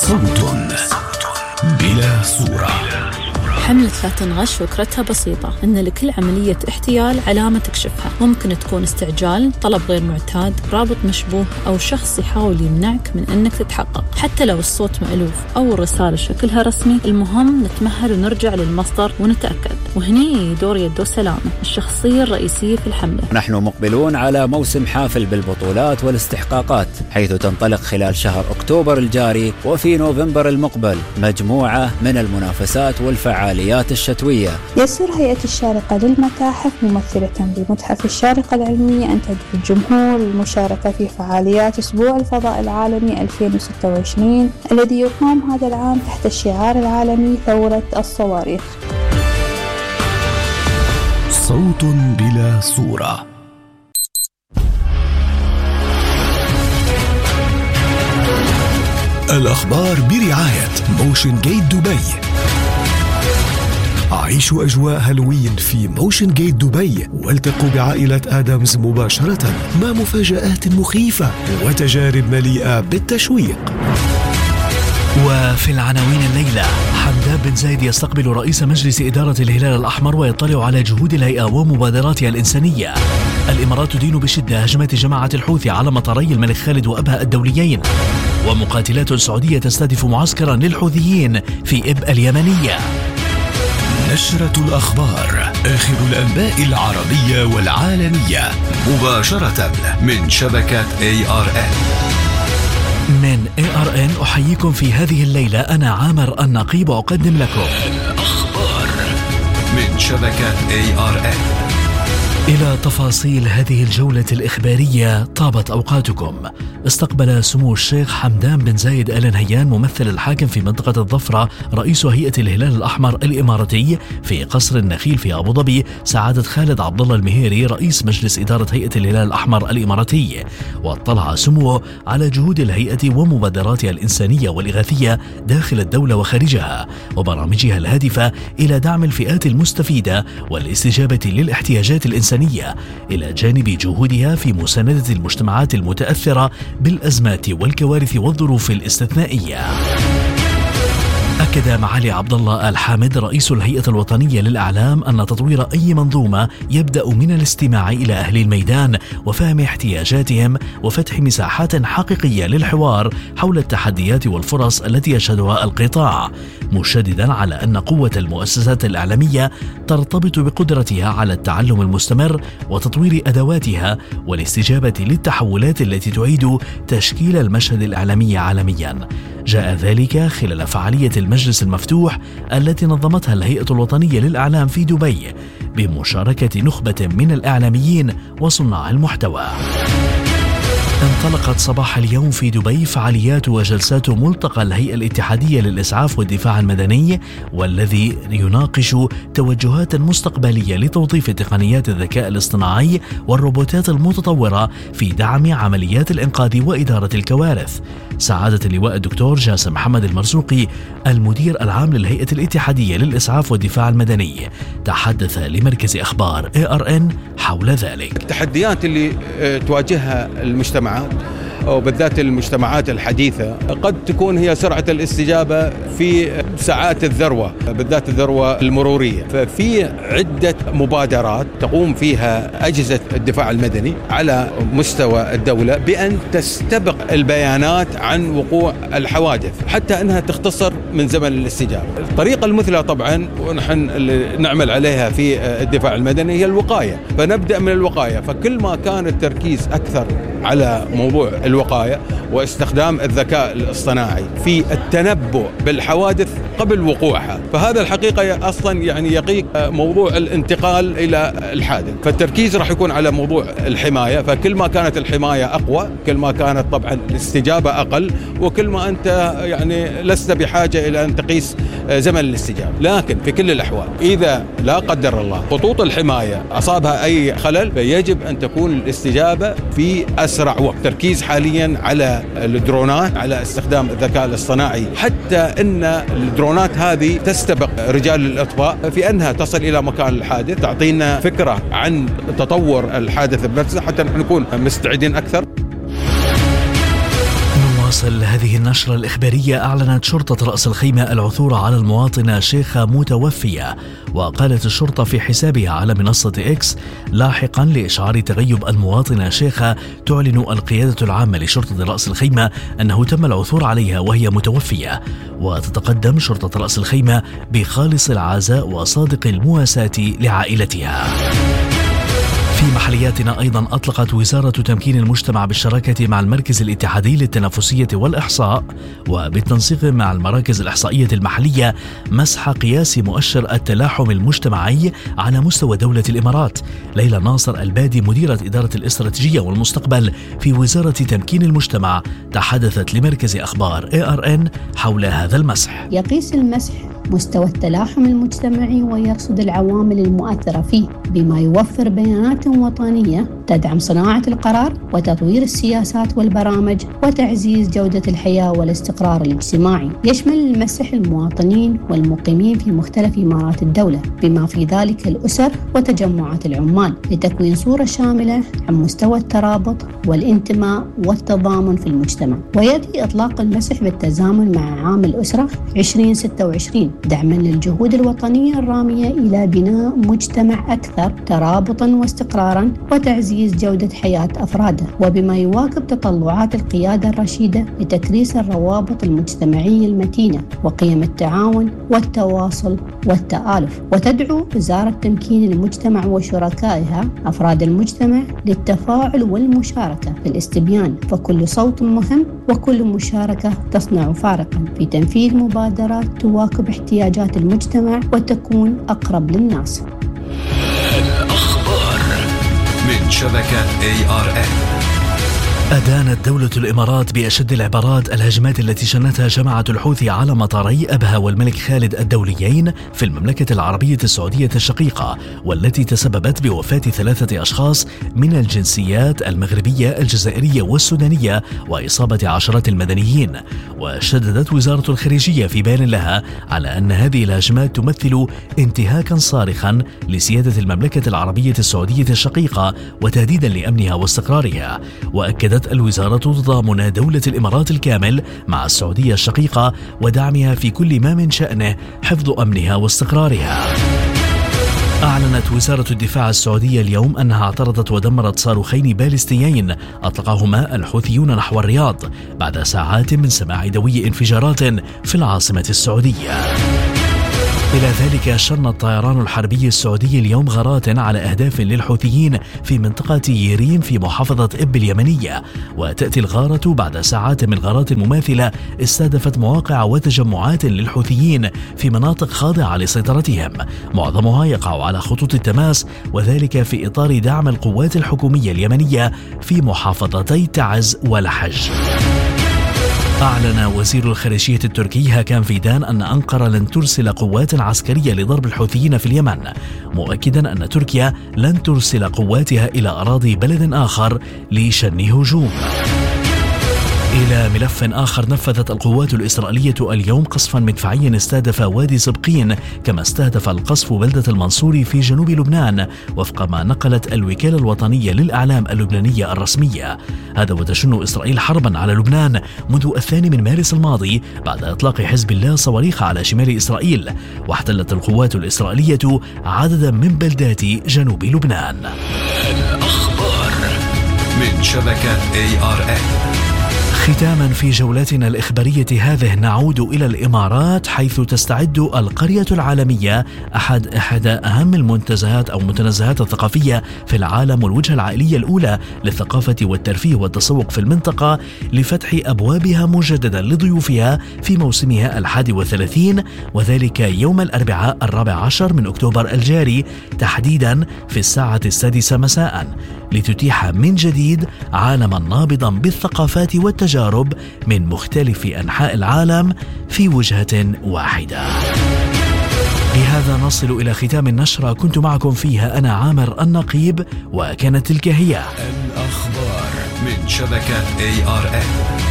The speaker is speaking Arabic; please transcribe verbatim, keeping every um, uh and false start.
صوت بلا صورة. حملة لا تنغش فكرتها بسيطة، إن لكل عملية احتيال علامة تكشفها. ممكن تكون استعجال، طلب غير معتاد، رابط مشبوه، أو شخص يحاول يمنعك من إنك تتحقق. حتى لو الصوت مألوف أو الرسالة شكلها رسمي، المهم نتمهل ونرجع للمصدر ونتأكد. وهني دور يدو سلامة، الشخصية الرئيسية في الحملة. نحن مقبلون على موسم حافل بالبطولات والاستحقاقات، حيث تنطلق خلال شهر أكتوبر الجاري وفي نوفمبر المقبل مجموعة من المنافسات والفعاليات الشتوية. يسر هيئة الشارقة للمتاحف ممثلة بمتحف الشارقة العلمية أن تدعو الجمهور للمشاركة في فعاليات أسبوع الفضاء العالمي ألفين وستة وعشرين الذي يقام هذا العام تحت الشعار العالمي ثورة الصواريخ. صوت بلا صورة. الأخبار برعاية موشن جيت دبي. عيشوا أجواء هالوين في موشن جيت دبي، والتقوا بعائلة آدمز مباشرة مع مفاجآت مخيفة وتجارب مليئة بالتشويق. وفي العناوين الليلة، حمدان بن زايد يستقبل رئيس مجلس إدارة الهلال الأحمر ويطلع على جهود الهيئة ومبادراتها الإنسانية. الإمارات تدين بشدة هجمات جماعة الحوثي على مطاري الملك خالد وأبها الدوليين. ومقاتلات سعودية تستهدف معسكرا للحوثيين في إب اليمنية. نشرة الأخبار، آخر الأنباء العربية والعالمية، مباشرة من شبكة إيه آر إن. من إيه آر إن أحييكم في هذه الليلة، أنا عامر النقيب أقدم لكم الأخبار من شبكة إيه آر إن. إلى تفاصيل هذه الجولة الإخبارية، طابت أوقاتكم. استقبل سمو الشيخ حمدان بن زايد آل نهيان ممثل الحاكم في منطقة الظفرة رئيس هيئة الهلال الأحمر الإماراتي في قصر النخيل في أبو ظبي سعادة خالد عبد الله المهيري رئيس مجلس إدارة هيئة الهلال الأحمر الإماراتي. واطلع سموه على جهود الهيئة ومبادراتها الإنسانية والإغاثية داخل الدولة وخارجها، وبرامجها الهادفة إلى دعم الفئات المستفيدة والاستجابة للاحتياجات الإنسانية، إلى جانب جهودها في مساندة المجتمعات المتأثرة بالأزمات والكوارث والظروف الاستثنائية. أكد معالي عبد الله آل حامد رئيس الهيئة الوطنية للإعلام أن تطوير أي منظومة يبدأ من الاستماع إلى أهل الميدان وفهم احتياجاتهم وفتح مساحات حقيقية للحوار حول التحديات والفرص التي يشهدها القطاع، مشددا على أن قوة المؤسسات الإعلامية ترتبط بقدرتها على التعلم المستمر وتطوير أدواتها والاستجابة للتحولات التي تعيد تشكيل المشهد الإعلامي عالميا. جاء ذلك خلال فعالية المجلس المفتوح التي نظمتها الهيئة الوطنية للإعلام في دبي بمشاركة نخبة من الإعلاميين وصناع المحتوى. انطلقت صباح اليوم في دبي فعاليات وجلسات ملتقى الهيئة الاتحادية للإسعاف والدفاع المدني، والذي يناقش توجهات مستقبلية لتوظيف تقنيات الذكاء الاصطناعي والروبوتات المتطورة في دعم عمليات الإنقاذ وإدارة الكوارث. سعادة اللواء الدكتور جاسم محمد المرزوقي المدير العام للهيئة الاتحادية للإسعاف والدفاع المدني تحدث لمركز أخبار إيه آر إن حول ذلك. التحديات اللي تواجهها المجتمعات وبالذات المجتمعات الحديثة قد تكون هي سرعة الاستجابة في ساعات الذروة، بالذات الذروة المرورية. ففي عدة مبادرات تقوم فيها أجهزة الدفاع المدني على مستوى الدولة بأن تستبق البيانات عن وقوع الحوادث حتى أنها تختصر من زمن الاستجابة. الطريقة المثلى طبعا ونحن نعمل عليها في الدفاع المدني هي الوقاية، فنبدأ من الوقاية. فكل ما كان التركيز أكثر على موضوع الوقاية واستخدام الذكاء الاصطناعي في التنبؤ بالحوادث قبل وقوعها، فهذا الحقيقة أصلا يعني يقيك موضوع الانتقال إلى الحادث. فالتركيز راح يكون على موضوع الحماية، فكل ما كانت الحماية أقوى كل ما كانت طبعا الاستجابة أقل، وكل ما أنت يعني لست بحاجة إلى أن تقيس زمن الاستجابة. لكن في كل الأحوال إذا لا قدر الله خطوط الحماية أصابها أي خلل فيجب أن تكون الاستجابة في أسرع وقت. تركيز حاليا على الدرونات، على استخدام الذكاء الاصطناعي، حتى أن الدرونات هذه تستبق رجال الإطفاء في أنها تصل إلى مكان الحادث، تعطينا فكرة عن تطور الحادث بنفسه حتى نكون مستعدين أكثر. نواصل هذه النشرة الإخبارية. أعلنت شرطة رأس الخيمة العثور على المواطنة شيخة متوفية، وقالت الشرطة في حسابها على منصة إكس لاحقا لإشعار تغيب المواطنة شيخة تعلن القيادة العامة لشرطة رأس الخيمة أنه تم العثور عليها وهي متوفية، وتتقدم شرطة رأس الخيمة بخالص العزاء وصادق المواساة لعائلتها. في محلياتنا أيضا أطلقت وزارة تمكين المجتمع بالشراكة مع المركز الاتحادي للتنافسية والإحصاء وبالتنسيق مع المراكز الإحصائية المحلية مسح قياس مؤشر التلاحم المجتمعي على مستوى دولة الإمارات. ليلى ناصر البادي مديرة إدارة الاستراتيجية والمستقبل في وزارة تمكين المجتمع تحدثت لمركز أخبار إيه آر إن حول هذا المسح. يقيس المسح مستوى التلاحم المجتمعي ويرصد العوامل المؤثرة فيه بما يوفر بيانات وطنية تدعم صناعة القرار وتطوير السياسات والبرامج وتعزيز جودة الحياة والاستقرار الاجتماعي. يشمل المسح المواطنين والمقيمين في مختلف إمارات الدولة بما في ذلك الأسر وتجمعات العمال لتكوين صورة شاملة عن مستوى الترابط والانتماء والتضامن في المجتمع. ويأتي إطلاق المسح بالتزامن مع عام الأسرة عشرين ستة وعشرين دعما للجهود الوطنية الرامية إلى بناء مجتمع أكثر ترابطا واستقرارا وتعزيز جودة حياة أفراده، وبما يواكب تطلعات القيادة الرشيدة لتكريس الروابط المجتمعية المتينة وقيم التعاون والتواصل والتآلف. وتدعو وزارة تمكين المجتمع وشركائها أفراد المجتمع للتفاعل والمشاركة في الاستبيان، فكل صوت مهم وكل مشاركة تصنع فارقا في تنفيذ مبادرات تواكب احتياجات المجتمع وتكون أقرب للناس. الأخبار من شبكة إيه آر إن. أدانت دولة الإمارات بأشد العبارات الهجمات التي شنتها جماعة الحوثي على مطاري أبها والملك خالد الدوليين في المملكة العربية السعودية الشقيقة، والتي تسببت بوفاة ثلاثة أشخاص من الجنسيات المغربية الجزائرية والسودانية وإصابة عشرات المدنيين. وشددت وزارة الخارجية في بيان لها على أن هذه الهجمات تمثل انتهاكا صارخا لسيادة المملكة العربية السعودية الشقيقة وتهديدا لأمنها واستقرارها. وأكدت الوزارة تضامن دولة الإمارات الكامل مع السعودية الشقيقة ودعمها في كل ما من شأنه حفظ أمنها واستقرارها. أعلنت وزارة الدفاع السعودية اليوم أنها اعترضت ودمرت صاروخين باليستيين أطلقهما الحوثيون نحو الرياض بعد ساعات من سماع دوي انفجارات في العاصمة السعودية. إلى ذلك شن الطيران الحربي السعودي اليوم غارات على أهداف للحوثيين في منطقة يريم في محافظة إب اليمنية، وتأتي الغارة بعد ساعات من غارات مماثلة استهدفت مواقع وتجمعات للحوثيين في مناطق خاضعة لسيطرتهم، معظمها يقع على خطوط التماس، وذلك في إطار دعم القوات الحكومية اليمنية في محافظتي تعز ولحج. أعلن وزير الخارجية التركي هاكان فيدان أن أنقرة لن ترسل قوات عسكرية لضرب الحوثيين في اليمن، مؤكدا أن تركيا لن ترسل قواتها إلى أراضي بلد آخر لشن هجوم. إلى ملف آخر، نفذت القوات الإسرائيلية اليوم قصفا مدفعيا استهدف وادي سبقين، كما استهدف القصف بلدة المنصوري في جنوب لبنان وفق ما نقلت الوكالة الوطنية للإعلام اللبنانية الرسمية. هذا وتشن إسرائيل حربا على لبنان منذ الثاني من مارس الماضي بعد إطلاق حزب الله صواريخ على شمال إسرائيل، واحتلت القوات الإسرائيلية عددا من بلدات جنوب لبنان. الأخبار من شبكة إيه آر إن. ختاما في جولتنا الإخبارية هذه نعود إلى الإمارات، حيث تستعد القرية العالمية أحد إحدى أهم المنتزهات أو المتنزهات الثقافية في العالم والوجهة العائلية الأولى للثقافة والترفيه والتسوق في المنطقة لفتح أبوابها مجددا لضيوفها في موسمها الحادي والثلاثين، وذلك يوم الأربعاء الرابع عشر من أكتوبر الجاري تحديدا في الساعة السادسة مساء، لتتيح من جديد عالما نابضا بالثقافات والتجارب من مختلف أنحاء العالم في وجهة واحدة. بهذا نصل إلى ختام النشرة، كنت معكم فيها أنا عامر النقيب، وكانت تلك هي الأخبار من شبكة إيه آر إن.